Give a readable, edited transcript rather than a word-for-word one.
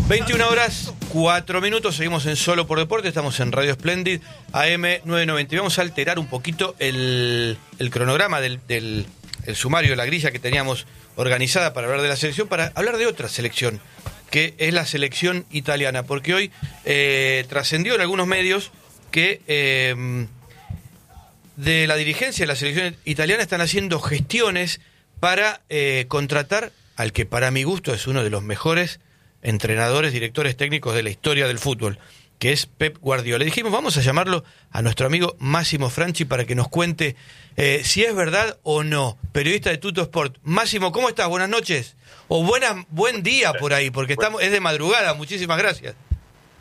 21 horas, 4 minutos, seguimos en Solo por Deporte, estamos en Radio Splendid, AM 990. Vamos a alterar un poquito el cronograma del el sumario, la grilla que teníamos organizada para hablar de la selección, para hablar de otra selección, que es la selección italiana, porque hoy trascendió en algunos medios que de la dirigencia de la selección italiana están haciendo gestiones para contratar al que para mi gusto es uno de los mejores entrenadores, directores técnicos de la historia del fútbol, que es Pep Guardiola. Dijimos, vamos a llamarlo a nuestro amigo Máximo Franchi para que nos cuente si es verdad o no, periodista de Tutto Sport. Máximo, ¿cómo estás? Buenas noches. O buen día por ahí, porque es de madrugada. Muchísimas gracias.